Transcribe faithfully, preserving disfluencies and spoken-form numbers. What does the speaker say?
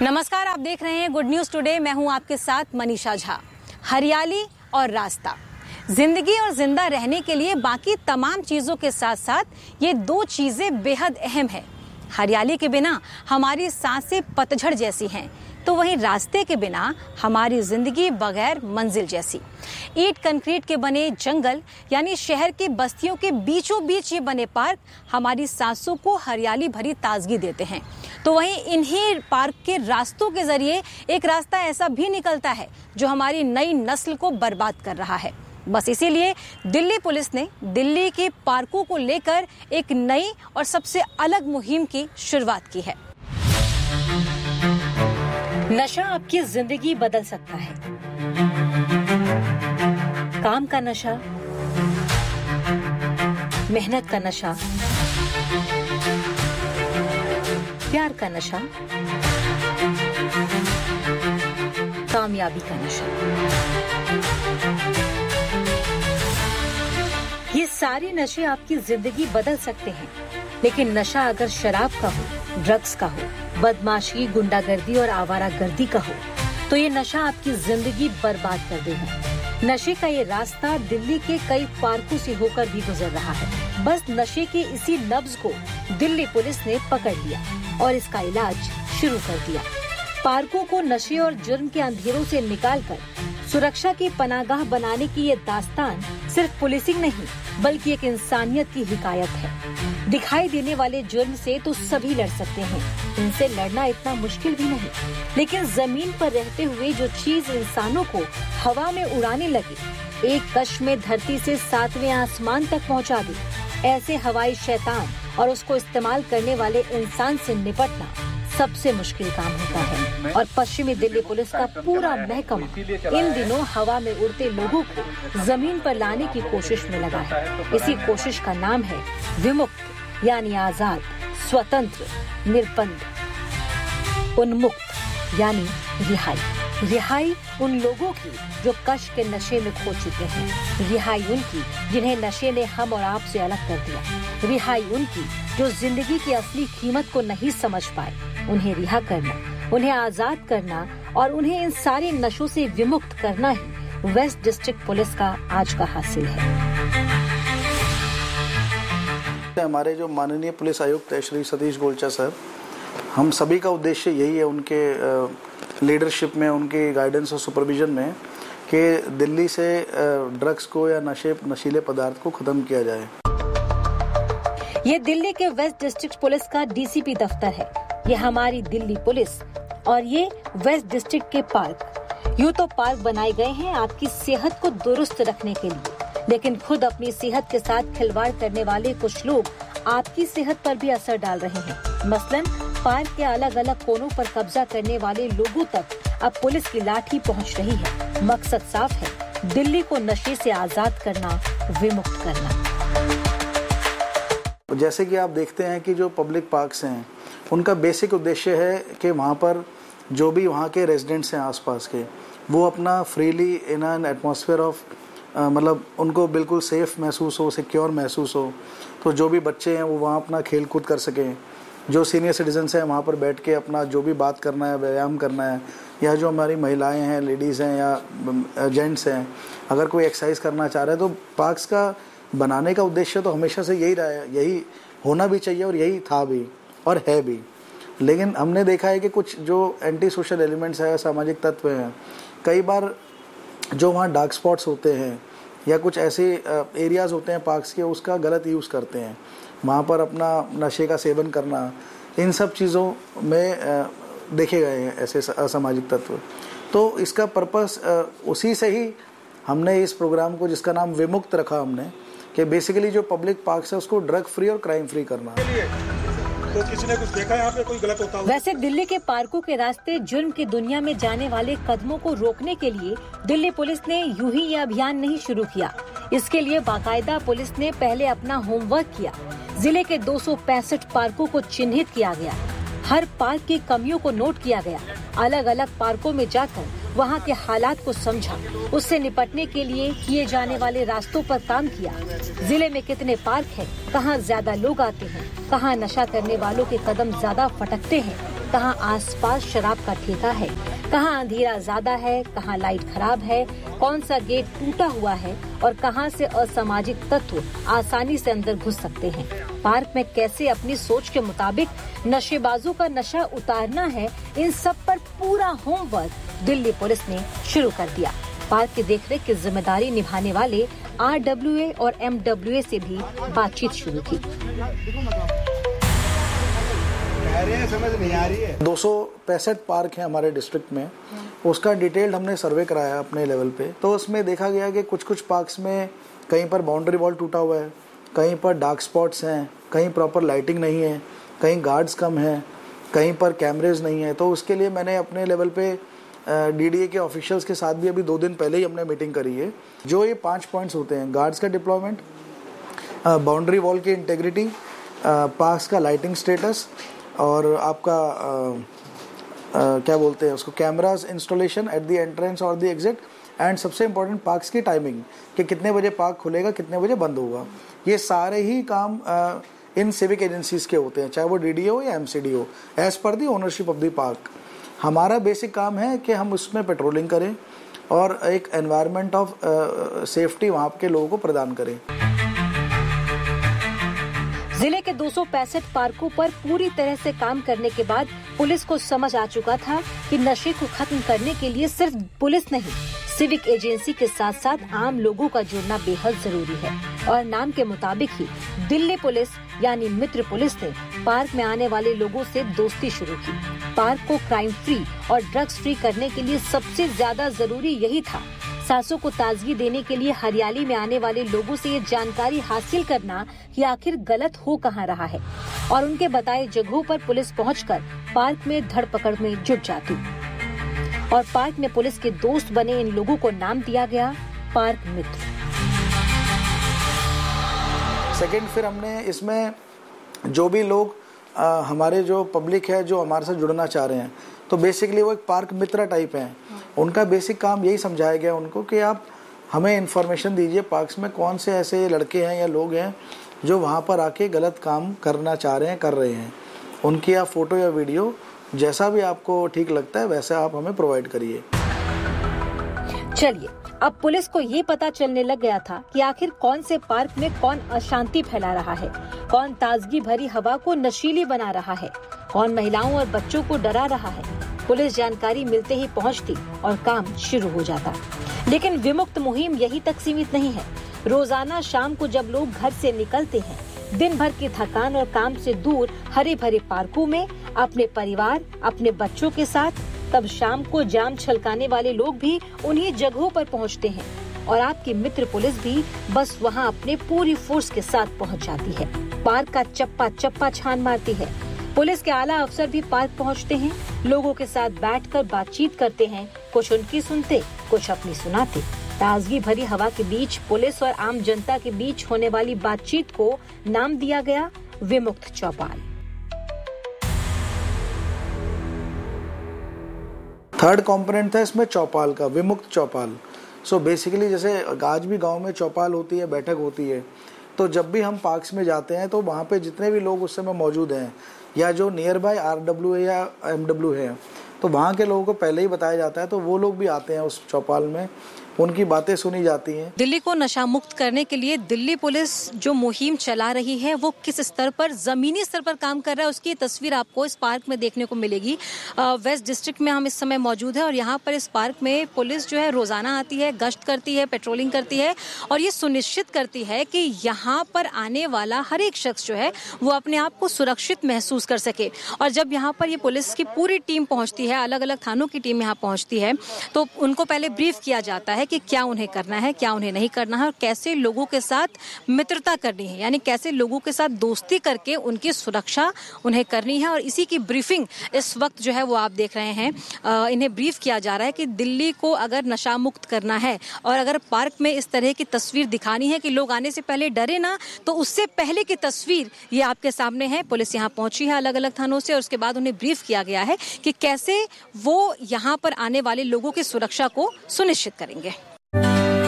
नमस्कार, आप देख रहे हैं गुड न्यूज टुडे। मैं हूं आपके साथ मनीषा झा। हरियाली और रास्ता, जिंदगी और जिंदा रहने के लिए बाकी तमाम चीजों के साथ साथ ये दो चीजें बेहद अहम है। हरियाली के बिना हमारी सांसें पतझड़ जैसी हैं, तो वहीं रास्ते के बिना हमारी जिंदगी बगैर मंजिल जैसी। ईंट कंक्रीट के बने जंगल यानी शहर की बस्तियों के बीचों बीच ये बने पार्क हमारी सांसों को हरियाली भरी ताजगी देते हैं। तो वहीं इन्हीं पार्क के रास्तों के जरिए एक रास्ता ऐसा भी निकलता है जो हमारी नई नस्ल को बर्बाद कर रहा है। बस इसीलिए दिल्ली पुलिस ने दिल्ली के पार्कों को लेकर एक नई और सबसे अलग मुहिम की शुरुआत की है। नशा आपकी जिंदगी बदल सकता है। काम का नशा, मेहनत का नशा, प्यार का नशा, कामयाबी का नशा, ये सारे नशे आपकी जिंदगी बदल सकते हैं। लेकिन नशा अगर शराब का हो, ड्रग्स का हो, बदमाशी, गुंडागर्दी और आवारागर्दी का हो, तो ये नशा आपकी जिंदगी बर्बाद कर देगा। नशे का ये रास्ता दिल्ली के कई पार्कों से होकर भी गुजर रहा है। बस नशे के इसी नब्ज को दिल्ली पुलिस ने पकड़ लिया और इसका इलाज शुरू कर दिया। पार्कों को नशे और जुर्म के अंधेरों से निकालकर सुरक्षा की पनाहगाह बनाने की ये दास्तान सिर्फ पुलिसिंग नहीं, बल्कि एक इंसानियत की हिकायत है। दिखाई देने वाले जुर्म से तो सभी लड़ सकते हैं, इनसे लड़ना इतना मुश्किल भी नहीं। लेकिन जमीन पर रहते हुए जो चीज इंसानों को हवा में उड़ाने लगे, एक कश में धरती से सातवें आसमान तक पहुंचा दे, ऐसे हवाई शैतान और उसको इस्तेमाल करने वाले इंसान से निपटना सबसे मुश्किल काम होता है। और पश्चिमी दिल्ली पुलिस का पूरा महकमा इन दिनों हवा में उड़ते लोगों को जमीन पर लाने की कोशिश में लगा है। इसी कोशिश का नाम है विमुक्त, यानी आजाद, स्वतंत्र, निर्बंध, उन्मुक्त यानी रिहाई। रिहाई उन लोगों की जो कश के नशे में खो चुके हैं। रिहाई उनकी जिन्हें नशे ने हम और आप से अलग कर दिया। रिहाई उनकी जो जिंदगी की असली कीमत को नहीं समझ पाए। उन्हें रिहा करना, उन्हें आजाद करना और उन्हें इन सारे नशों से विमुक्त करना ही वेस्ट डिस्ट्रिक्ट पुलिस का आज का हासिल है। हमारे जो माननीय पुलिस आयुक्त है श्री सतीश गोलचा सर, हम सभी का उद्देश्य यही है उनके लीडरशिप में, उनके गाइडेंस और सुपरविजन में, कि दिल्ली से ड्रग्स को या नशे नशीले पदार्थ को खत्म किया जाए। ये दिल्ली के वेस्ट डिस्ट्रिक्ट पुलिस का डीसीपी दफ्तर है। ये हमारी दिल्ली पुलिस और ये वेस्ट डिस्ट्रिक्ट के पार्क। यूं तो पार्क बनाए गए हैं आपकी सेहत को दुरुस्त रखने के लिए, लेकिन खुद अपनी सेहत के साथ खिलवाड़ करने वाले कुछ लोग आपकी सेहत पर भी असर डाल रहे हैं। मसलन पार्क के अलग अलग कोनों पर कब्जा करने वाले लोगों तक अब पुलिस की लाठी पहुंच रही है। मकसद साफ है, दिल्ली को नशे से आजाद करना, विमुक्त करना। जैसे कि आप देखते हैं कि जो पब्लिक पार्क्स हैं, उनका बेसिक उद्देश्य है कि वहाँ पर जो भी वहाँ के रेजिडेंट्स हैं आसपास के, वो अपना freely in an atmosphere of, मतलब उनको बिल्कुल सेफ महसूस हो, सिक्योर महसूस हो। तो जो भी बच्चे हैं वो वहाँ अपना खेल कूद कर सकें। जो सीनियर सिटीजन्स हैं वहाँ पर बैठ के अपना जो भी बात करना है, व्यायाम करना है, या जो हमारी महिलाएं हैं, लेडीज़ हैं या जेंट्स हैं, अगर कोई एक्सरसाइज करना चाह रहे हैं, तो पार्क्स का बनाने का उद्देश्य तो हमेशा से यही रहा है, यही होना भी चाहिए और यही था भी और है भी। लेकिन हमने देखा है कि कुछ जो एंटी सोशल एलिमेंट्स है, सामाजिक तत्व हैं, कई बार जो वहाँ डार्क स्पॉट्स होते हैं या कुछ ऐसे एरियाज़ होते हैं पार्क्स के, उसका गलत यूज़ करते हैं। वहाँ पर अपना नशे का सेवन करना, इन सब चीज़ों में देखे गए हैं ऐसे असामाजिक तत्व। तो इसका पर्पस उसी से ही हमने इस प्रोग्राम को, जिसका नाम विमुक्त रखा हमने, कि बेसिकली जो पब्लिक पार्क्स है उसको ड्रग फ्री और क्राइम फ्री करना। तो किसी ने कुछ देखा यहाँ पे कोई गलत होता हो? वैसे दिल्ली के पार्कों के रास्ते जुर्म की दुनिया में जाने वाले कदमों को रोकने के लिए दिल्ली पुलिस ने यूं ही ये अभियान नहीं शुरू किया। इसके लिए बाकायदा पुलिस ने पहले अपना होमवर्क किया। जिले के दो सौ पैंसठ पार्कों को चिन्हित किया गया। हर पार्क की कमियों को नोट किया गया। अलग अलग पार्कों में जाकर वहाँ के हालात को समझा, उससे निपटने के लिए किए जाने वाले रास्तों पर काम किया। जिले में कितने पार्क हैं, कहाँ ज्यादा लोग आते हैं, कहाँ नशा करने वालों के कदम ज्यादा फटकते हैं, कहाँ आसपास शराब का ठेका है, कहाँ अंधेरा ज्यादा है, कहाँ लाइट खराब है, कौन सा गेट टूटा हुआ है और कहाँ से असामाजिक तत्व आसानी से अंदर घुस सकते हैं। पार्क में कैसे अपनी सोच के मुताबिक नशेबाजों का नशा उतारना है, इन सब पर पूरा होमवर्क दिल्ली पुलिस ने शुरू कर दिया। पार्क की देखरेख की जिम्मेदारी निभाने वाले आर डब्ल्यू ए और एम डब्ल्यू ए से भी बातचीत शुरू की। समझ नहीं आ रही है। दो सौ पैंसठ पार्क है हमारे डिस्ट्रिक्ट में, उसका डिटेल्ड हमने सर्वे कराया अपने लेवल पे। तो उसमें देखा गया कि कुछ कुछ पार्क्स में कहीं पर बाउंड्री वॉल टूटा हुआ है, कहीं पर डार्क स्पॉट्स हैं, कहीं प्रॉपर लाइटिंग नहीं है, कहीं गार्ड्स कम हैं, कहीं पर कैमरेज नहीं है। तो उसके लिए मैंने अपने लेवल पे डी डी ए के ऑफिशियल्स के साथ भी अभी दो दिन पहले ही हमने मीटिंग करी है। जो ये पांच पॉइंट्स होते हैं, गार्ड्स का डिप्लॉयमेंट, बाउंड्री वॉल की इंटेग्रिटी, पार्क्स का लाइटिंग स्टेटस और आपका आ, आ, क्या बोलते हैं उसको, cameras installation at the entrance और द एग्जिट, एंड सबसे इम्पोर्टेंट पार्क्स की टाइमिंग कि कितने बजे पार्क खुलेगा, कितने बजे बंद होगा। ये सारे ही काम आ, इन सिविक एजेंसीज के होते हैं, चाहे वो डी डी ए हो या एम सी डी हो, as per the ownership of the park. हमारा बेसिक काम है कि हम उसमें पेट्रोलिंग करें और एक एनवायरनमेंट ऑफ सेफ्टी वहाँ के लोगों को प्रदान करें। जिले के दो सौ पैंसठ पार्कों पर पूरी तरह से काम करने के बाद पुलिस को समझ आ चुका था कि नशे को खत्म करने के लिए सिर्फ पुलिस नहीं, सिविक एजेंसी के साथ साथ आम लोगों का जुड़ना बेहद जरूरी है। और नाम के मुताबिक ही दिल्ली पुलिस यानी मित्र पुलिस ने पार्क में आने वाले लोगों से दोस्ती शुरू की। पार्क को क्राइम फ्री और ड्रग्स फ्री करने के लिए सबसे ज्यादा जरूरी यही था। सांसों को ताजगी देने के लिए हरियाली में आने वाले लोगों से ये जानकारी हासिल करना कि आखिर गलत हो कहाँ रहा है, और उनके बताए जगहों पर पुलिस पहुंचकर पार्क में धरपकड़ में जुट जाती। और पार्क में पुलिस के दोस्त बने इन लोगों को नाम दिया गया पार्क मित्र। सेकंड, फिर हमने इसमें जो भी लोग आ, हमारे जो पब्लिक है जो हमारे साथ जुड़ना चाह रहे हैं, तो बेसिकली वो एक पार्क मित्र टाइप हैं। उनका बेसिक काम यही समझाया गया उनको कि आप हमें इन्फॉर्मेशन दीजिए पार्क्स में कौन से ऐसे लड़के हैं या लोग हैं जो वहाँ पर आके गलत काम करना चाह रहे हैं, कर रहे हैं। उनकी आप फोटो या वीडियो जैसा भी आपको ठीक लगता है वैसा आप हमें प्रोवाइड करिए। चलिए, अब पुलिस को ये पता चलने लग गया था कि आखिर कौन से पार्क में कौन अशांति फैला रहा है, कौन ताजगी भरी हवा को नशीली बना रहा है, कौन महिलाओं और बच्चों को डरा रहा है। पुलिस जानकारी मिलते ही पहुंचती और काम शुरू हो जाता। लेकिन विमुक्त मुहिम यही तक सीमित नहीं है। रोजाना शाम को जब लोग घर से निकलते हैं, दिन भर की थकान और काम से दूर हरे भरे पार्कों में अपने परिवार, अपने बच्चों के साथ, तब शाम को जाम छलकाने वाले लोग भी उन्हीं जगहों पर पहुंचते हैं और आपकी मित्र पुलिस भी बस वहां अपने पूरी फोर्स के साथ पहुंच जाती है। पार्क का चप्पा चप्पा छान मारती है। पुलिस के आला अफसर भी पार्क पहुंचते हैं, लोगों के साथ बैठकर बातचीत करते हैं, कुछ उनकी सुनते, कुछ अपनी सुनाते। ताजगी भरी हवा के बीच पुलिस और आम जनता के बीच होने वाली बातचीत को नाम दिया गया विमुक्त चौपाल। थर्ड कंपोनेंट था इसमें चौपाल का, विमुक्त चौपाल। सो बेसिकली जैसे आज भी गांव में चौपाल होती है, बैठक होती है, तो जब भी हम पार्क्स में जाते हैं तो वहाँ पे जितने भी लोग उस समय मौजूद हैं या जो नियर बाय आर डब्ल्यू है या एम डब्ल्यू है, तो वहाँ के लोगों को पहले ही बताया जाता है, तो वो लोग भी आते हैं उस चौपाल में, उनकी बातें सुनी जाती हैं। दिल्ली को नशा मुक्त करने के लिए दिल्ली पुलिस जो मुहिम चला रही है वो किस स्तर पर, जमीनी स्तर पर काम कर रहा है, उसकी तस्वीर आपको इस पार्क में देखने को मिलेगी। वेस्ट डिस्ट्रिक्ट में हम इस समय मौजूद है और यहाँ पर इस पार्क में पुलिस जो है रोजाना आती है, गश्त करती है, पेट्रोलिंग करती है और ये सुनिश्चित करती है कि यहाँ पर आने वाला हर एक शख्स जो है वो अपने आप को सुरक्षित महसूस कर सके। और जब यहाँ पर ये पुलिस की पूरी टीम पहुँचती है, अलग अलग थानों की टीम यहाँ पहुँचती है, तो उनको पहले ब्रीफ किया जाता है कि क्या उन्हें करना है, क्या उन्हें नहीं करना है और कैसे लोगों के साथ मित्रता करनी है, यानी कैसे लोगों के साथ दोस्ती करके उनकी सुरक्षा उन्हें करनी है। और इसी की ब्रीफिंग इस वक्त जो है वो आप देख रहे हैं, आ, इन्हें ब्रीफ किया जा रहा है कि दिल्ली को अगर नशा मुक्त करना है और अगर पार्क में इस तरह की तस्वीर दिखानी है कि लोग आने से पहले डरे ना, तो उससे पहले की तस्वीर ये आपके सामने है। पुलिस यहाँ पहुंची है अलग अलग थानों से और उसके बाद उन्हें ब्रीफ किया गया है कि कैसे वो यहाँ पर आने वाले लोगों की सुरक्षा को सुनिश्चित करेंगे।